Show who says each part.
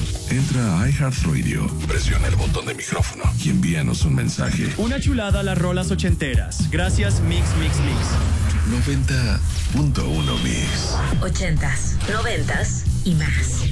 Speaker 1: Entra a iHeartRadio, presiona el botón de micrófono y envíanos un mensaje.
Speaker 2: Una chulada a las rolas ochenteras. Gracias, Mix, Mix, Mix.
Speaker 1: 90.1 Mix.
Speaker 3: 80s, 90s y más.